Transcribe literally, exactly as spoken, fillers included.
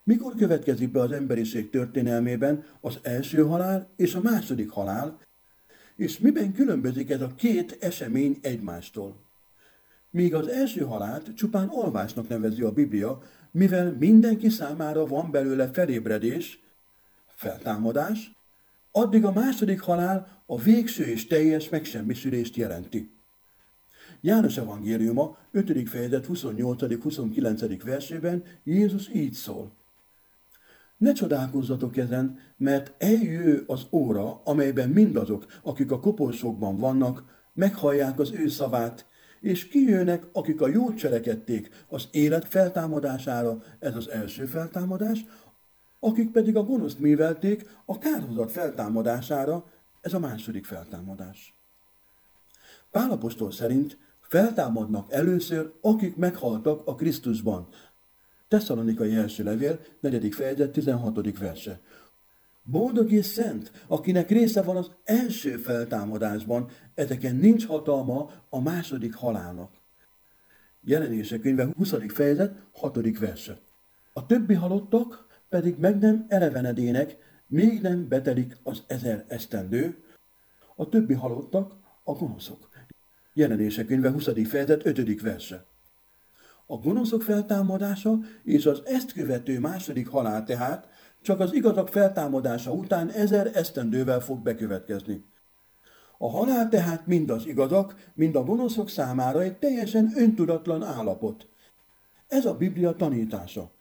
Mikor következik be az emberiség történelmében az első halál és a második halál, és miben különbözik ez a két esemény egymástól? Míg az első halált csupán alvásnak nevezi a Biblia, mivel mindenki számára van belőle felébredés, feltámadás, addig a második halál a végső és teljes megsemmisülést jelenti. János evangéliuma ötödik fejezet huszonnyolcadik-huszonkilencedik versében Jézus így szól. Ne csodálkozzatok ezen, mert eljő az óra, amelyben mindazok, akik a koporsókban vannak, meghallják az ő szavát, és kijönnek, akik a jót cselekedték az élet feltámadására, ez az első feltámadás, akik pedig a gonoszt művelték a kárhozat feltámadására, ez a második feltámadás. Pál apostol szerint feltámadnak először, akik meghaltak a Krisztusban. Tesszalonikai első levél, negyedik fejezet, tizenhatodik verse. Boldog és szent, akinek része van az első feltámadásban, ezeken nincs hatalma a második halálnak. Jelenések könyve huszadik fejezet, hatodik verse. A többi halottak pedig meg nem elevenedének, még nem betelik az ezer esztendő. A többi halottak a gonoszok. Jelenések könyve huszadik fejezet, ötödik verse. A gonoszok feltámadása és az ezt követő második halál tehát csak az igazak feltámadása után ezer esztendővel fog bekövetkezni. A halál tehát mind az igazak, mind a gonoszok számára egy teljesen öntudatlan állapot. Ez a Biblia tanítása.